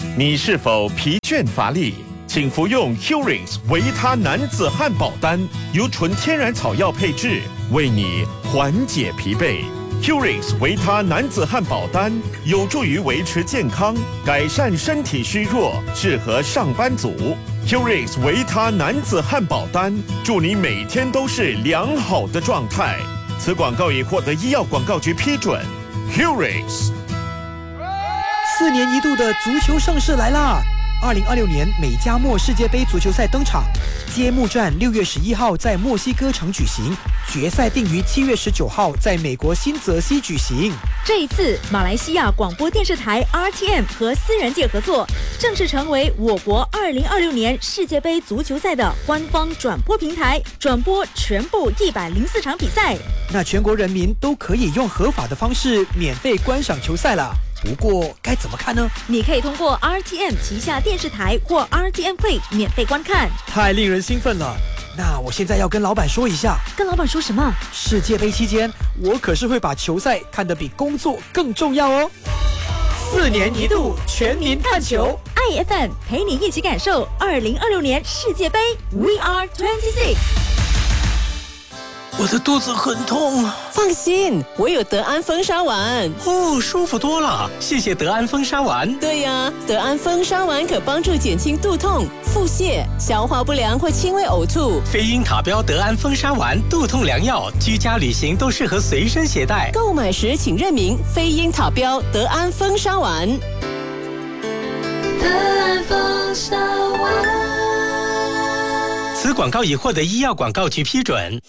你是否疲倦乏力？请服用 Curings 维他男子汉堡丹，由纯天然草药配制，为你缓解疲惫。Curings 维他男子汉堡丹有助于维持健康，改善身体虚弱，适合上班族。Curings 维他男子汉堡丹，祝你每天都是良好的状态。此广告已获得医药广告局批准。Curings。 4年一度的足球盛世来啦！2026年美加墨世界杯足球赛登场，揭幕战6月11号在墨西哥城举行，决赛定于7月19号在美国新泽西举行。 这一次，马来西亚广播电视台 RTM 和私人界合作，正式成为我国2026年世界杯足球赛的官方转播平台，转播全部104场比赛。 那全国人民都可以用合法的方式免费观赏球赛了。不过该怎么看呢？ 你可以通过 RTM 旗下电视台或 RTM Play 免费观看。 太令人兴奋了！那我现在要跟老板说一下。 跟老板说什么？ 世界杯期间，我可是会把球赛看得比工作更重要哦。4年一度全民看球 ，IFM 陪你一起感受2026年世界杯 We Are 26。 我的肚子很痛。 放心，我有德安风沙丸。 哦，舒服多了，谢谢德安风沙丸。 对呀，德安风沙丸可帮助减轻肚痛、腹泻、消化不良或轻微呕吐。 非英塔标德安风沙丸，肚痛良药，居家旅行都适合随身携带。 购买时请认明非英塔标德安风沙丸。 德安风沙丸。 此广告已获得医药广告局批准。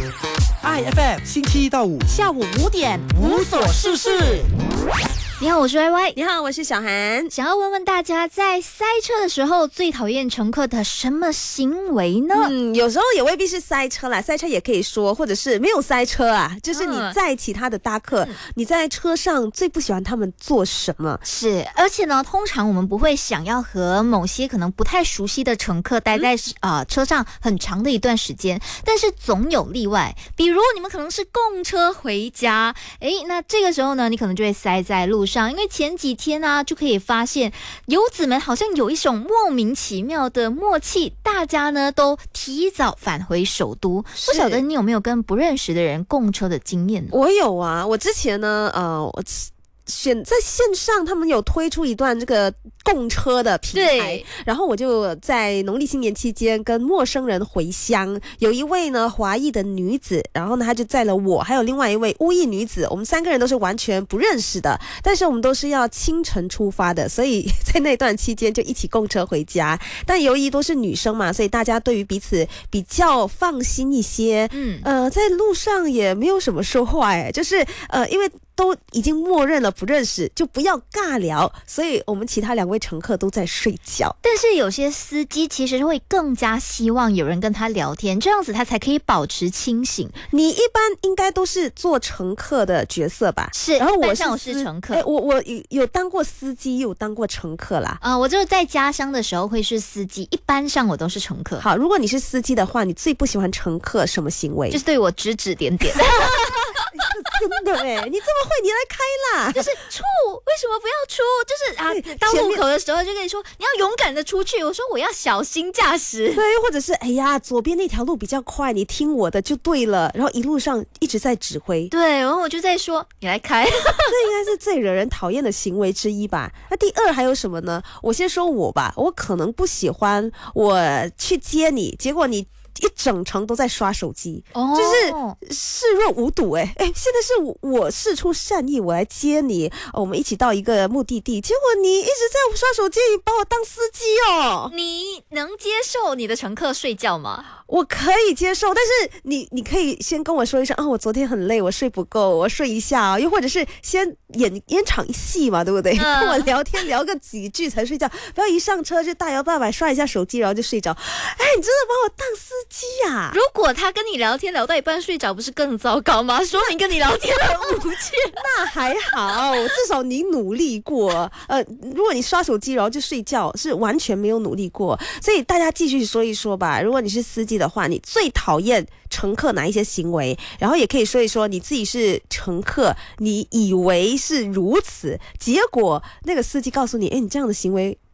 IFM 星期一到五下午5点无所事事。 你好，我是 YY。 你好，我是小韩。 想要问问大家，在塞车的时候最讨厌乘客的什么行为呢？ 有时候也未必是塞车啦，塞车也可以说，或者是没有塞车啊，就是你载其他的搭客，你在车上最不喜欢他们做什么？ 是，而且呢，通常我们不会想要和某些可能不太熟悉的乘客待在车上很长的一段时间，但是总有例外，比如你们可能是共车回家，那这个时候呢，你可能就会塞在路上。因为前几天啊，就可以发现游子们好像有一种莫名其妙的默契，大家呢都提早返回首都。不晓得你有没有跟不认识的人共车的经验呢？ 我有啊，我之前呢，在线上他们有推出一段这个共车的平台，然后我就在农历新年期间跟陌生人回乡，有一位呢华裔的女子，然后呢她就载了我还有另外一位乌裔女子，我们3个人都是完全不认识的，但是我们都是要清晨出发的，所以在那段期间就一起共车回家。但由于都是女生嘛，所以大家对于彼此比较放心一些。在路上也没有什么说话，就是因为都已经默认了不认识，就不要尬聊，所以我们其他2位乘客都在睡觉。 但是有些司机其实会更加希望有人跟他聊天，这样子他才可以保持清醒。 你一般应该都是做乘客的角色吧？ 是， 然后我是乘客。 我有当过司机，有当过乘客啦。 我就是在家乡的时候会是司机，一般上我都是乘客。 好，如果你是司机的话，你最不喜欢乘客什么行为？ 就是对我指指点点。 真的你这么会，你来开啦！ 就是出，为什么不要出？就是到路口的时候就跟你说，你要勇敢的出去。我说我要小心驾驶。 对，或者是左边那条路比较快，你听我的就对了。然后一路上一直在指挥。 对，然后我就在说你来开。 这应该是最惹人讨厌的行为之一吧。那第2还有什么呢？我先说我吧，我可能不喜欢我去接你，结果你一整程都在刷手机，就是视若无睹。现在是我释出善意，我来接你，我们一起到一个目的地，结果你一直在刷手机，你把我当司机哦。 你能接受你的乘客睡觉吗？ 我可以接受，但是你可以先跟我说一声我昨天很累，我睡不够，我睡一下又或者是先演场戏嘛，对不对？跟我聊天聊个几句才睡觉，不要一上车就大摇大摆刷一下手机，然后就睡着。你真的把我当司机啊？ 如果他跟你聊天聊到一半睡着，不是更糟糕吗？说明跟你聊天很无趣。 那还好，至少你努力过。如果你刷手机然后就睡觉，是完全没有努力过。所以大家继续说一说吧。如果你是司机的话，你最讨厌乘客哪一些行为？然后也可以说一说你自己是乘客，你以为是如此，结果那个司机告诉你，你这样的行为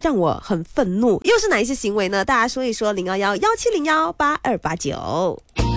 让我很愤怒，又是哪一些行为呢？大家说一说，011-1701-8289。